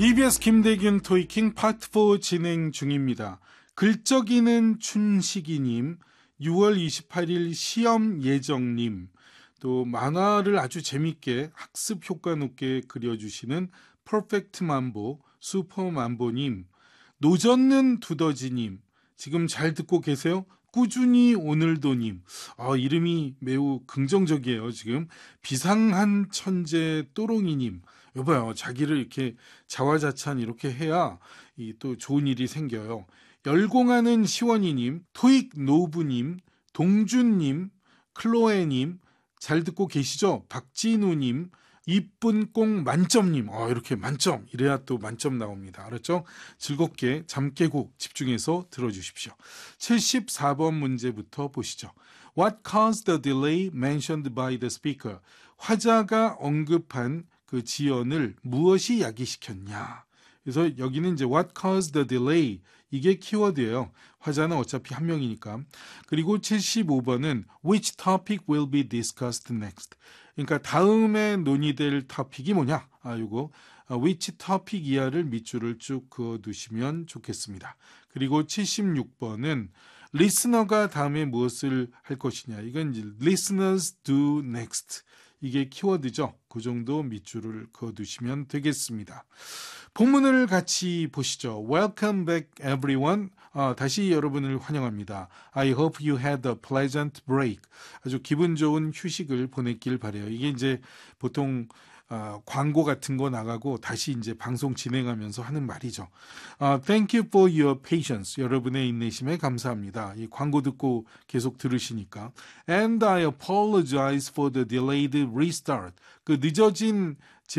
EBS 김대균 토익킹 파트 4 진행 중입니다. 글적이는 춘식이님, 6월 28일 시험 예정님, 또 만화를 아주 재밌게 학습 효과 높게 그려주시는 퍼펙트 만보, 슈퍼 만보님, 노젓는 두더지님, 지금 잘 듣고 계세요? 꾸준히 오늘도님, 이름이 매우 긍정적이에요. 지금 비상한 천재 또롱이님, 여봐요. 자기를 이렇게 자화자찬 이렇게 해야 또 좋은 일이 생겨요. 열공하는 시원이님, 토익 노부님, 동준님, 클로에님, 잘 듣고 계시죠? 박진우님, 이쁜 꽁 만점님, 이렇게 만점, 이래야 또 만점 나옵니다. 알았죠? 즐겁게 잠 깨고 집중해서 들어주십시오. 74번 문제부터 보시죠. What caused the delay mentioned by the speaker? 화자가 언급한 그 지연을 무엇이 야기시켰냐? 그래서 여기는 이제 what caused the delay? 이게 키워드예요. 화자는 어차피 한 명이니까. 그리고 75번은 which topic will be discussed next? 그러니까 다음에 논의될 토픽이 뭐냐? 요거 which topic 이하를 밑줄을 쭉 그어두시면 좋겠습니다. 그리고 76번은 listener가 다음에 무엇을 할 것이냐? 이건 이제 listeners do next. 이게 키워드죠. 그 정도 밑줄을 그어두시면 되겠습니다. 본문을 같이 보시죠. Welcome back everyone. 다시 여러분을 환영합니다. I hope you had a pleasant break. 아주 기분 좋은 휴식을 보냈길 바라요. 이게 이제 보통 광고 같은 거 나가고 다시 이제 방송 진행하면서 하는 말이죠. Thank you for your patience. 여러분의 인내심에 감사합니다. 이 광고 듣고 계속 들으시니까. And I apologize for the delayed restart. 그 늦어진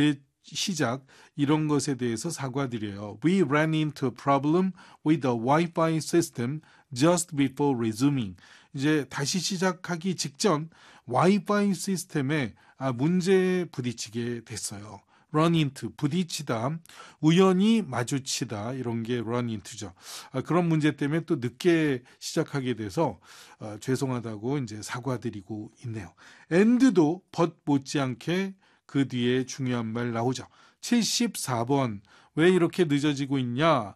시작 이런 것에 대해서 사과드려요. We ran into a problem with the Wi-Fi system just before resuming. 이제 다시 시작하기 직전 와이파이 시스템에 문제에 부딪히게 됐어요. run into, 부딪히다, 우연히 마주치다 이런 게 run into죠. 그런 문제 때문에 또 늦게 시작하게 돼서 죄송하다고 이제 사과드리고 있네요. and도 but 못지않게 그 뒤에 중요한 말 나오죠. 74번 왜 이렇게 늦어지고 있냐?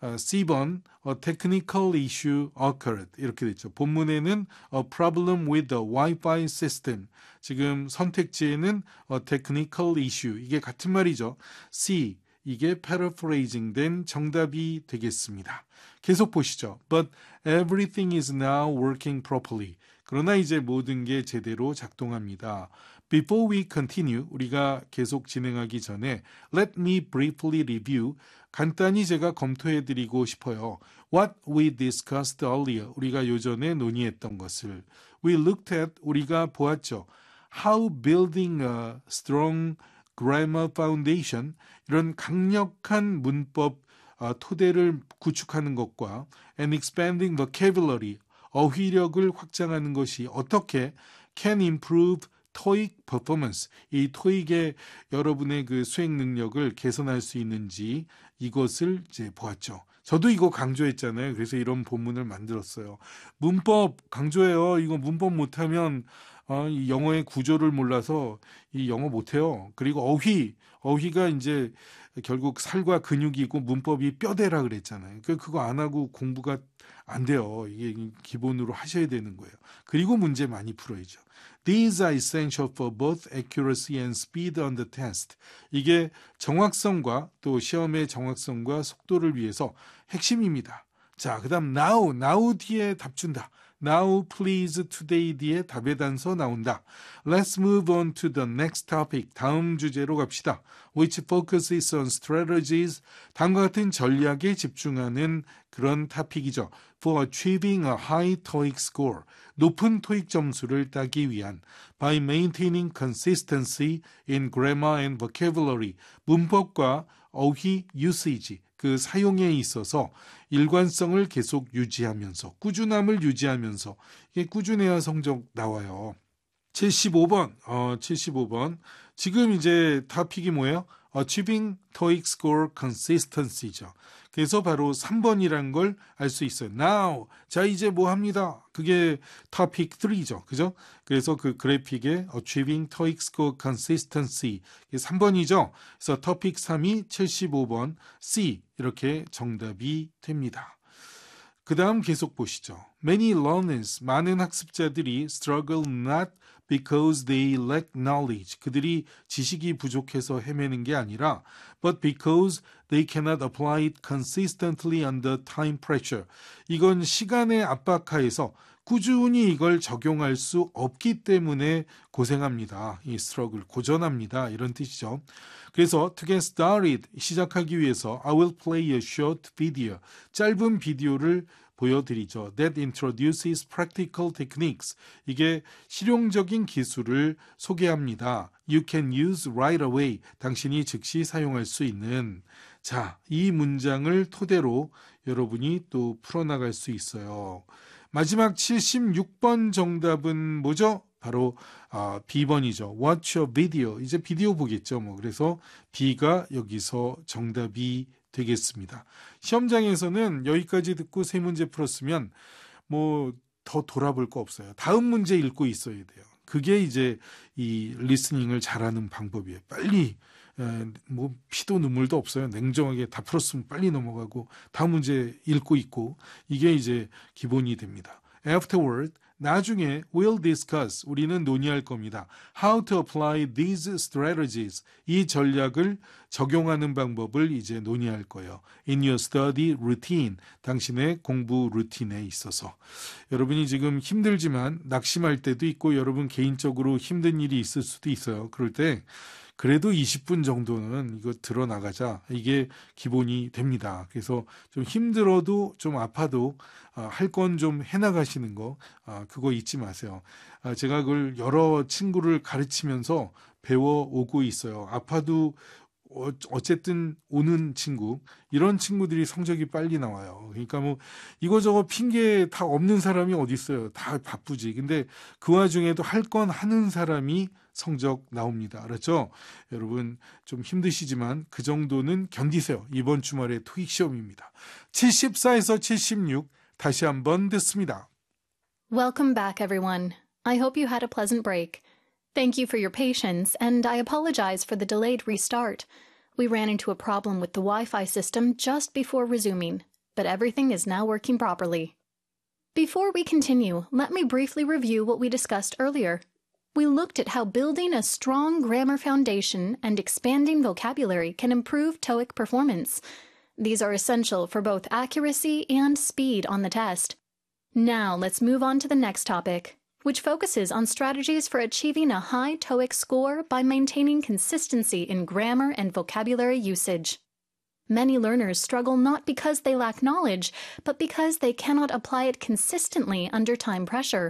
C번 A technical issue occurred 이렇게 됐죠. 본문에는 A problem with the Wi-Fi system. 지금 선택지에는 A technical issue 이게 같은 말이죠. C 이게 paraphrasing 된 정답이 되겠습니다. 계속 보시죠. But everything is now working properly. 그러나 이제 모든 게 제대로 작동합니다. Before we continue, 우리가 계속 진행하기 전에 Let me briefly review. 간단히 제가 검토해드리고 싶어요. What we discussed earlier. 우리가 요전에 논의했던 것을. We looked at. 우리가 보았죠. How building a strong grammar foundation. 이런 강력한 문법 토대를 구축하는 것과 and expanding vocabulary. 어휘력을 확장하는 것이 어떻게 can improve 토익 퍼포먼스, 이 토익의 여러분의 그 수행 능력을 개선할 수 있는지 이것을 이제 보았죠. 저도 이거 강조했잖아요. 그래서 이런 본문을 만들었어요. 문법 강조해요. 이거 문법 못하면 이 영어의 구조를 몰라서 이 영어 못해요. 그리고 어휘가 이제 결국 살과 근육이고 문법이 뼈대라 그랬잖아요. 그거 안 하고 공부가 안 돼요. 이게 기본으로 하셔야 되는 거예요. 그리고 문제 많이 풀어야죠. These are essential for both accuracy and speed on the test. 이게 정확성과 또 시험의 정확성과 속도를 위해서 핵심입니다. 자, 그 다음 now 뒤에 답 준다. Now please today 뒤에 답의 단서 나온다. Let's move on to the next topic. 다음 주제로 갑시다. Which focuses on strategies. 다음과 같은 전략에 집중하는 그런 토픽이죠. For achieving a high TOEIC score. 높은 토익 점수를 따기 위한 by maintaining consistency in grammar and vocabulary. 문법과 어휘 usage. 그 사용에 있어서 일관성을 계속 유지하면서 꾸준함을 유지하면서 이게 꾸준해야 성적 나와요. 75번, 75번. 지금 이제 토픽이 뭐예요? Achieving TOEIC Score Consistency죠. 그래서 바로 3번이란 걸 알 수 있어요. Now, 자 이제 뭐 합니다. 그게 topic 3죠. 그죠? 그래서 그 그래픽에 Achieving TOEIC Score Consistency, 이게 3번이죠. 그래서 topic 3이 75번, C 이렇게 정답이 됩니다. 그 다음 계속 보시죠. Many learners, 많은 학습자들이 struggle not because they lack knowledge. 그들이 지식이 부족해서 헤매는 게 아니라 but because they cannot apply it consistently under time pressure. 이건 시간의 압박하에서 꾸준히 이걸 적용할 수 없기 때문에 고생합니다. 이 struggle, 고전합니다. 이런 뜻이죠. 그래서 to get started, 시작하기 위해서 I will play a short video. 짧은 비디오를 보여드리죠. That introduces practical techniques. 이게 실용적인 기술을 소개합니다. You can use right away. 당신이 즉시 사용할 수 있는. 자, 이 문장을 토대로 여러분이 또 풀어나갈 수 있어요. 마지막 76번 정답은 뭐죠? 바로 B번이죠. Watch a video. 이제 비디오 보겠죠. 그래서 B가 여기서 정답이 되겠습니다. 시험장에서는 여기까지 듣고 세 문제 풀었으면 더 돌아볼 거 없어요. 다음 문제 읽고 있어야 돼요. 그게 이제 이 리스닝을 잘하는 방법이에요. 빨리 피도 눈물도 없어요. 냉정하게 다 풀었으면 빨리 넘어가고 다음 문제 읽고 있고 이게 이제 기본이 됩니다. Afterward, 나중에 we'll discuss, 우리는 논의할 겁니다. How to apply these strategies, 이 전략을 적용하는 방법을 이제 논의할 거예요. In your study routine, 당신의 공부 루틴에 있어서. 여러분이 지금 힘들지만 낙심할 때도 있고 여러분 개인적으로 힘든 일이 있을 수도 있어요. 그럴 때 그래도 20분 정도는 이거 들어나가자. 이게 기본이 됩니다. 그래서 좀 힘들어도 좀 아파도 할 건 좀 해나가시는 거 그거 잊지 마세요. 제가 그걸 여러 친구를 가르치면서 배워오고 있어요. 아파도 어쨌든 오는 친구, 이런 친구들이 성적이 빨리 나와요. 그러니까 이거저거 핑계 다 없는 사람이 어디 있어요. 다 바쁘지. 근데 그 와중에도 할 건 하는 사람이 성적 나옵니다. 알았죠? 여러분 좀 힘드시지만 그 정도는 견디세요. 이번 주말에 토익 시험입니다. 74에서 76 다시 한번 듣습니다. Welcome back, everyone. I hope you had a pleasant break. Thank you for your patience, and I apologize for the delayed restart. We ran into a problem with the Wi-Fi system just before resuming, but everything is now working properly. Before we continue, let me briefly review what we discussed earlier. We looked at how building a strong grammar foundation and expanding vocabulary can improve TOEIC performance. These are essential for both accuracy and speed on the test. Now let's move on to the next topic, which focuses on strategies for achieving a high TOEIC score by maintaining consistency in grammar and vocabulary usage. Many learners struggle not because they lack knowledge, but because they cannot apply it consistently under time pressure.